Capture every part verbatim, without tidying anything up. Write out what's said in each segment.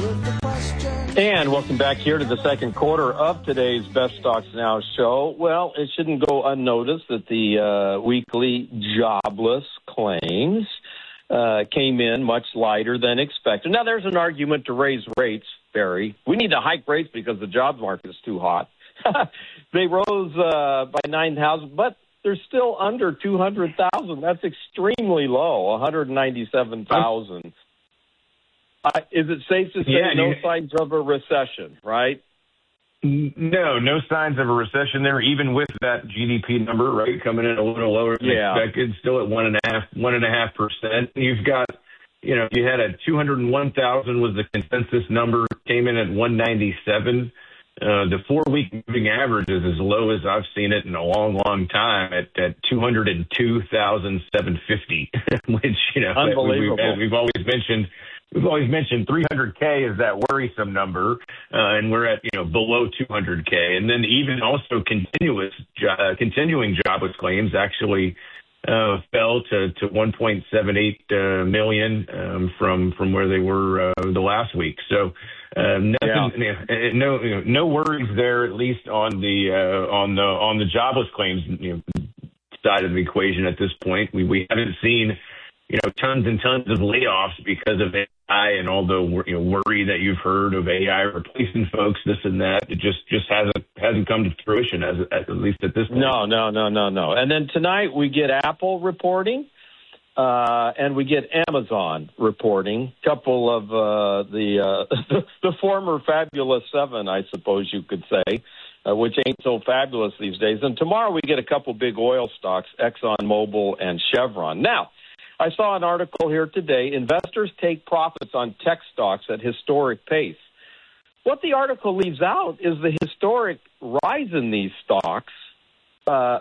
And welcome back here to the second quarter of today's Best Stocks Now show. Well, it shouldn't go unnoticed that the uh, weekly jobless claims uh, came in much lighter than expected. Now, there's an argument to raise rates, Barry. We need to hike rates because the job market is too hot. They rose uh, by nine thousand, but they're still under two hundred thousand. That's extremely low, one hundred ninety-seven thousand. Uh, is it safe to say yeah, no you, signs of a recession, right? No, no signs of a recession there, even with that G D P number, right, coming in a little lower than yeah. expected, still at one and a half, one and a half percent. You've got, you know, you had a two hundred one thousand was the consensus number, came in at one ninety-seven. Uh, the four-week moving average is as low as I've seen it in a long, long time at, at two hundred two thousand seven hundred fifty, which, you know, unbelievable. We've, we've always mentioned. We've always mentioned three hundred K is that worrisome number, uh, and we're at, you know, below two hundred K. And then even also continuous, uh, continuing jobless claims actually uh, fell to, to one point seven eight uh, million um, from from where they were uh, the last week. So uh, nothing, yeah. no you know, no worries there, at least on the uh, on the on the jobless claims, you know, side of the equation at this point. We we haven't seen, you know, tons and tons of layoffs because of A I and all the, you know, worry that you've heard of A I replacing folks, this and that. It just, just hasn't hasn't come to fruition, as, as at least at this point. No, no, no, no, no. And then tonight we get Apple reporting, uh, and we get Amazon reporting. A couple of uh, the, uh, the former fabulous seven, I suppose you could say, uh, which ain't so fabulous these days. And tomorrow we get a couple big oil stocks, ExxonMobil and Chevron. Now, I saw an article here today, investors take profits on tech stocks at historic pace. What the article leaves out is the historic rise in these stocks. Uh,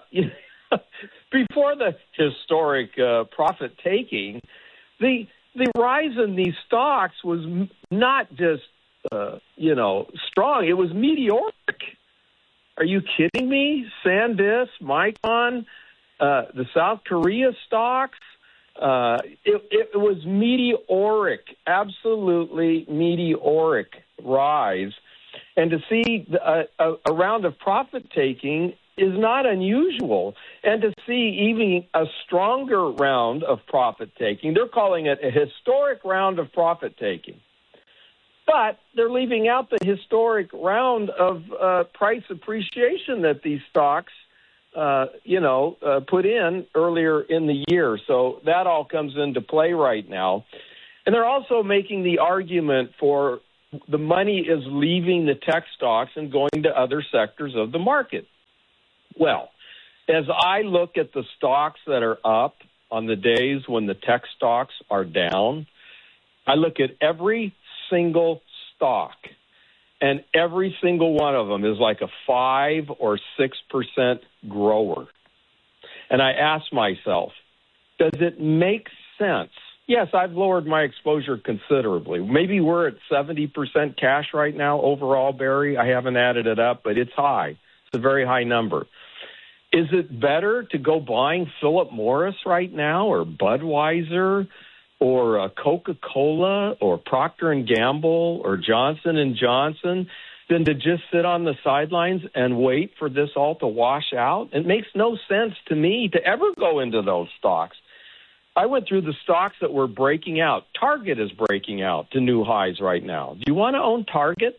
before the historic uh, profit-taking, the the rise in these stocks was m- not just, uh, you know, strong. It was meteoric. Are you kidding me? SanDisk, Micron, uh, the South Korea stocks. Uh, it, it was meteoric, absolutely meteoric rise. And to see a, a, a round of profit-taking is not unusual. And to see even a stronger round of profit-taking, they're calling it a historic round of profit-taking. But they're leaving out the historic round of uh, price appreciation that these stocks Uh, you know, uh, put in earlier in the year. So that all comes into play right now. And they're also making the argument for the money is leaving the tech stocks and going to other sectors of the market. Well, as I look at the stocks that are up on the days when the tech stocks are down, I look at every single stock, and every single one of them is like a five or six percent grower. And I ask myself, does it make sense? Yes, I've lowered my exposure considerably. Maybe we're at seventy percent cash right now overall, Barry. I haven't added it up, but it's high. It's a very high number. Is it better to go buying Philip Morris right now, or Budweiser, or uh, Coca-Cola, or Procter and Gamble, or Johnson and Johnson, than to just sit on the sidelines and wait for this all to wash out? It makes no sense to me to ever go into those stocks. I went through the stocks that were breaking out. Target is breaking out to new highs right now. Do you want to own Target?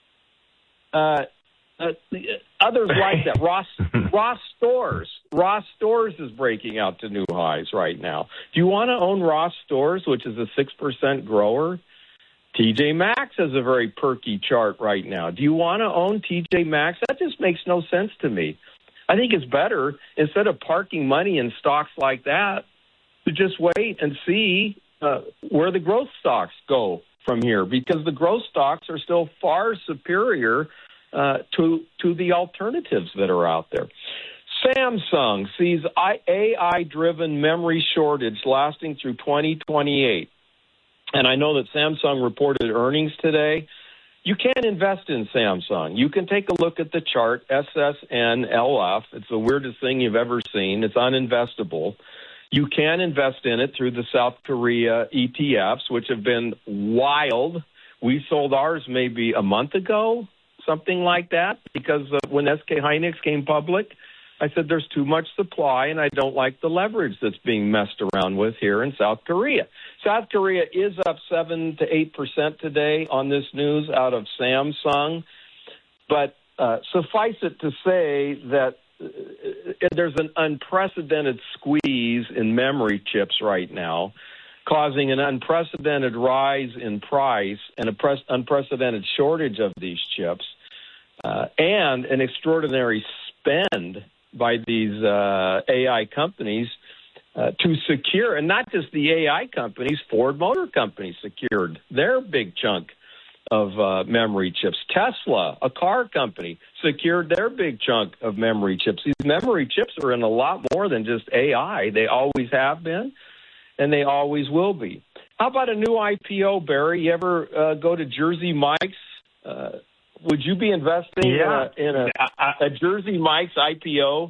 Uh, uh, others like that. Ross, Ross Stores. Ross Stores is breaking out to new highs right now. Do you want to own Ross Stores, which is a six percent grower? T J Maxx has a very perky chart right now. Do you want to own T J Maxx? That just makes no sense to me. I think it's better, instead of parking money in stocks like that, to just wait and see uh, where the growth stocks go from here, because the growth stocks are still far superior uh, to to the alternatives that are out there. Samsung sees A I-driven memory shortage lasting through twenty twenty-eight. And I know that Samsung reported earnings today. You can invest in Samsung. You can take a look at the chart, S S N L F. It's the weirdest thing you've ever seen. It's uninvestable. You can invest in it through the South Korea E T Fs, which have been wild we sold ours maybe a month ago, something like that, because uh, when S K Hynix came public, I said there's too much supply, and I don't like the leverage that's being messed around with here in South Korea. South Korea is up seven to eight percent today on this news out of Samsung, but uh, suffice it to say that uh, there's an unprecedented squeeze in memory chips right now, causing an unprecedented rise in price and a pres- unprecedented shortage of these chips, uh, and an extraordinary spend by these uh, A I companies uh, to secure, and not just the A I companies, Ford Motor Company secured their big chunk of uh, memory chips. Tesla, a car company, secured their big chunk of memory chips. These memory chips are in a lot more than just A I. They always have been, and they always will be. How about a new I P O, Barry? You ever uh, go to Jersey Mike's? Uh, would you be investing yeah. in, a, in a, a Jersey Mike's I P O?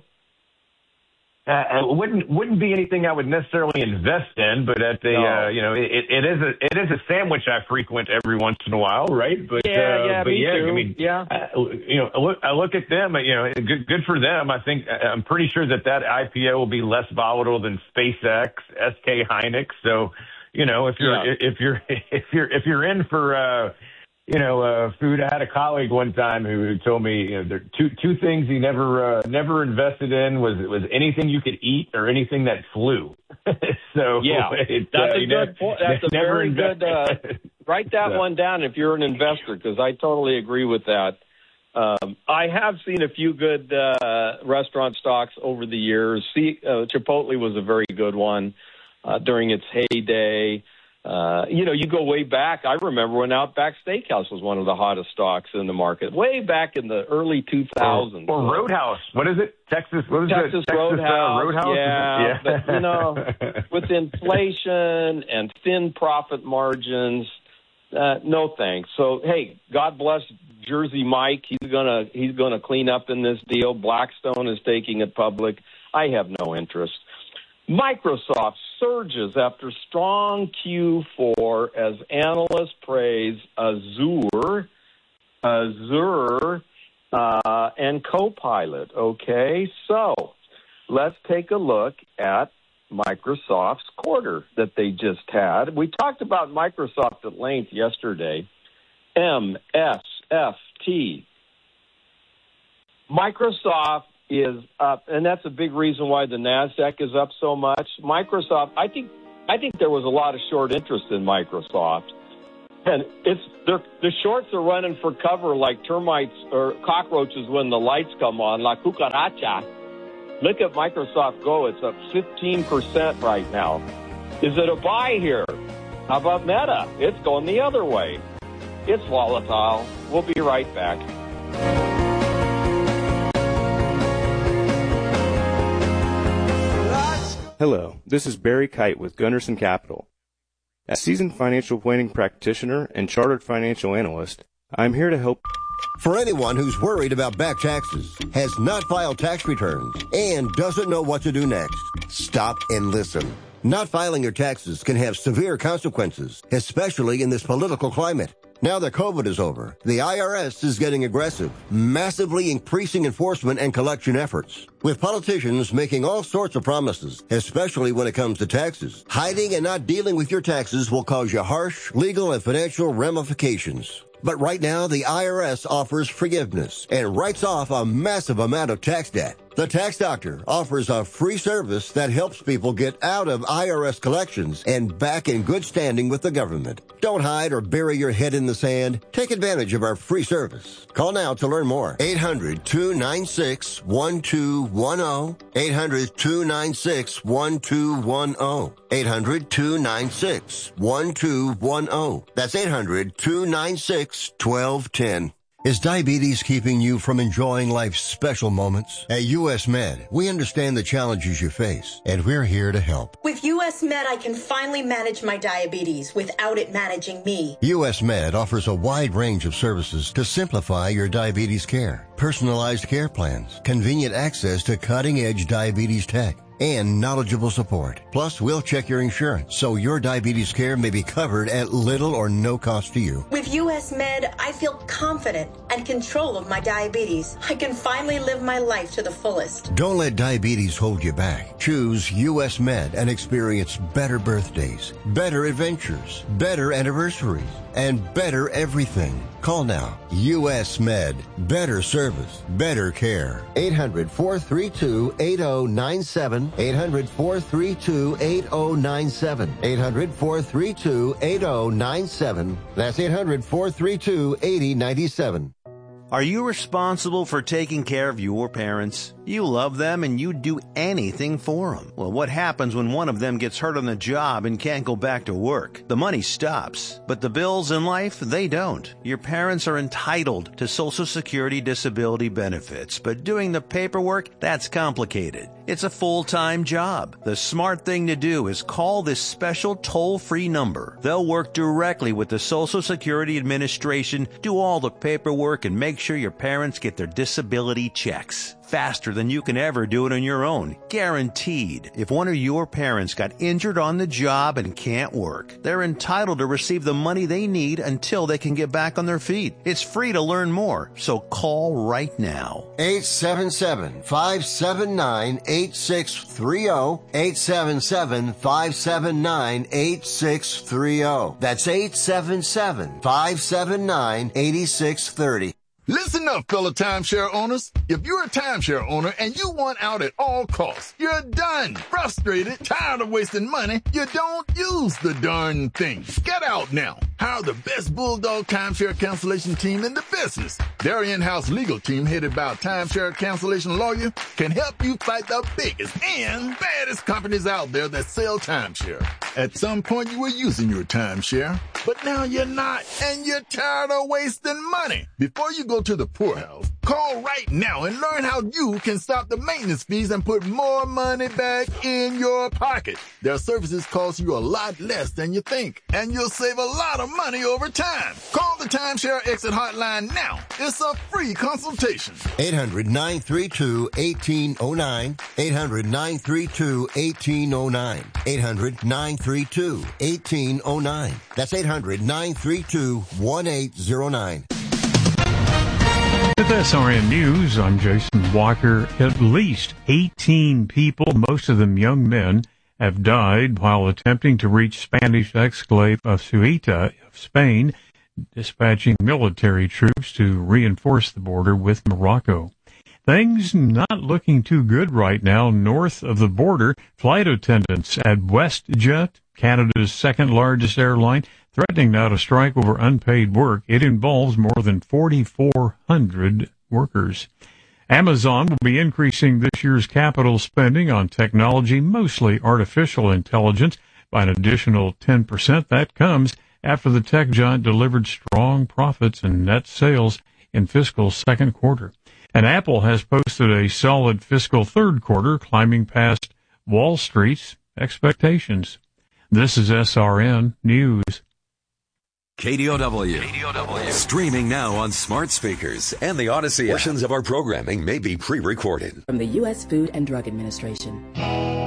Uh, it wouldn't wouldn't be anything I would necessarily invest in, but at the No. uh, you know it, it is a it is a sandwich I frequent every once in a while, right? But Yeah, uh, yeah, but me yeah, too. I mean, Yeah. uh, you know, I look, I look at them, you know, good good for them. I think I'm pretty sure that that I P O will be less volatile than SpaceX, S K Hynix. So, you know, if you're Yeah. if you're if you're if you're in for uh, you know, uh, food. I had a colleague one time who told me, you know, there two two things he never uh, never invested in was was anything you could eat or anything that flew. so Yeah, it, that's uh, a you good ne- point. That's a never very invest- good. Uh, write that So. one down if you're an investor, because I totally agree with that. Um, I have seen a few good uh, restaurant stocks over the years. See, uh, Chipotle was a very good one uh, during its heyday. Uh, you know, you go way back. I remember when Outback Steakhouse was one of the hottest stocks in the market, way back in the early two thousands. Or, or Roadhouse. What is it? Texas. What is Texas, it? Texas Roadhouse. Uh, Roadhouse. Yeah, yeah. but you know, with inflation and thin profit margins, uh, no thanks. So hey, God bless Jersey Mike. He's gonna he's gonna clean up in this deal. Blackstone is taking it public. I have no interest. Microsoft surges after strong Q four as analysts praise Azure, Azure, uh, and Copilot. Okay, so let's take a look at Microsoft's quarter that they just had. We talked about Microsoft at length yesterday. M S F T. Microsoft is up, and that's a big reason why the NASDAQ is up so much. Microsoft, I think I think there was a lot of short interest in Microsoft. And it's the shorts are running for cover like termites or cockroaches when the lights come on, la cucaracha. Look at Microsoft Go. It's up fifteen percent right now. Is it a buy here? How about Meta? It's going the other way. It's volatile. We'll be right back. Hello, this is Barry Kite with Gunderson Capital. As seasoned financial planning practitioner and chartered financial analyst, I'm here to help. For anyone who's worried about back taxes, has not filed tax returns, and doesn't know what to do next, stop and listen. Not filing your taxes can have severe consequences, especially in this political climate. Now that COVID is over, the I R S is getting aggressive, massively increasing enforcement and collection efforts. With politicians making all sorts of promises, especially when it comes to taxes, hiding and not dealing with your taxes will cause you harsh legal and financial ramifications. But right now, the I R S offers forgiveness and writes off a massive amount of tax debt. The Tax Doctor offers a free service that helps people get out of I R S collections and back in good standing with the government. Don't hide or bury your head in the sand. Take advantage of our free service. Call now to learn more. eight hundred, two nine six, one two one zero. eight hundred, two nine six, one two one zero. eight hundred, two nine six, one two one zero. That's eight hundred, two nine six, one two one zero. Is diabetes keeping you from enjoying life's special moments? At U S Med, we understand the challenges you face, and we're here to help. With U S Med, I can finally manage my diabetes without it managing me. U S Med offers a wide range of services to simplify your diabetes care. Personalized care plans, convenient access to cutting-edge diabetes tech, and knowledgeable support. Plus, we'll check your insurance so your diabetes care may be covered at little or no cost to you. With U S Med, I feel confident and control of my diabetes. I can finally live my life to the fullest. Don't let diabetes hold you back. Choose U S Med and experience better birthdays, better adventures, better anniversaries, and better everything. Call now. U S Med. Better service. Better care. eight hundred, four three two, eight oh nine seven. eight hundred, four three two, eight oh nine seven. eight hundred, four three two, eight oh nine seven. That's eight hundred, four three two, eight oh nine seven. Are you responsible for taking care of your parents? You love them and you'd do anything for them. Well, what happens when one of them gets hurt on the job and can't go back to work? The money stops, but the bills in life, they don't. Your parents are entitled to Social Security disability benefits, but doing the paperwork, that's complicated. It's a full-time job. The smart thing to do is call this special toll-free number. They'll work directly with the Social Security Administration, do all the paperwork, and make sure your parents get their disability checks. Faster than you can ever do it on your own. Guaranteed. If one of your parents got injured on the job and can't work, they're entitled to receive the money they need until they can get back on their feet. It's free to learn more, so call right now. eight seven seven, five seven nine, eight six three zero. eight seven seven, five seven nine, eight six three zero. That's eight seven seven, five seven nine, eight six three zero. Listen up, fellow timeshare owners. If you're a timeshare owner and you want out at all costs, you're done, frustrated, tired of wasting money, you don't use the darn thing. Get out now. Hire the best Bulldog timeshare cancellation team in the business. Their in-house legal team, headed by a timeshare cancellation lawyer, can help you fight the biggest and baddest companies out there that sell timeshare. At some point, you were using your timeshare, but now you're not, and you're tired of wasting money. Before you go to the poorhouse, call right now and learn how you can stop the maintenance fees and put more money back in your pocket. Their services cost you a lot less than you think, and you'll save a lot of money over time. Call the Timeshare Exit Hotline now. It's a free consultation. eight hundred, nine three two, one eight zero nine. eight hundred, nine three two, one eight zero nine. eight hundred, nine three two, one eight zero nine. That's eight hundred, nine three two, one eight zero nine. With S R N News, I'm Jason Walker. At least eighteen people, most of them young men, have died while attempting to reach Spanish exclave of Ceuta of Spain, dispatching military troops to reinforce the border with Morocco. Things not looking too good right now north of the border. Flight attendants at WestJet, Canada's second largest airline, threatening now to strike over unpaid work. It involves more than forty-four hundred workers. Amazon will be increasing this year's capital spending on technology, mostly artificial intelligence, by an additional ten percent. That comes after the tech giant delivered strong profits and net sales in fiscal second quarter. And Apple has posted a solid fiscal third quarter, climbing past Wall Street's expectations. This is S R N News. K D O W. K D O W. Streaming now on smart speakers and the Odyssey app. Portions of our programming may be pre-recorded. From the U S Food and Drug Administration.